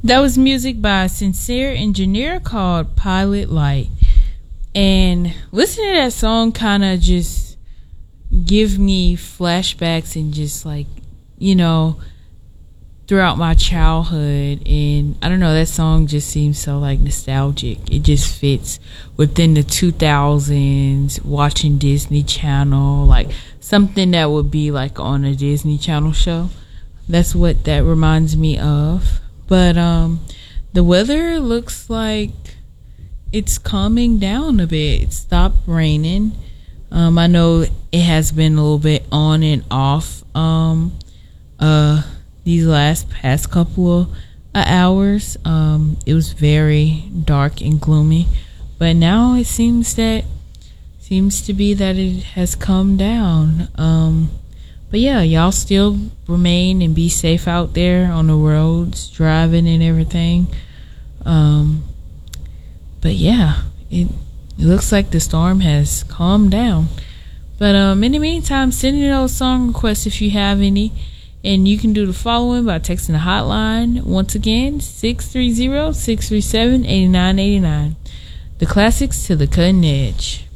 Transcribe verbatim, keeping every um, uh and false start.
That was music by Sincere Engineer called Pilot Light. And listening to that song kind of just give me flashbacks and just like, you know, throughout my childhood. And I don't know, that song just seems so like nostalgic. It just fits within the two thousands, watching Disney Channel, like something that would be like on a Disney Channel show. That's what that reminds me of. But um, the weather looks like it's calming down a bit. It stopped raining. Um, I know it has been a little bit on and off um, uh, these last past couple of uh, hours. Um, it was very dark and gloomy. But now it seems that seems to be that it has calmed down. Um, But yeah, y'all still remain and be safe out there on the roads, driving and everything. Um, but yeah, it, it looks like the storm has calmed down. But um, in the meantime, send in those song requests if you have any. And you can do the following by texting the hotline. Once again, six three zero, six three seven, eight nine eight nine. The classics to the cutting edge.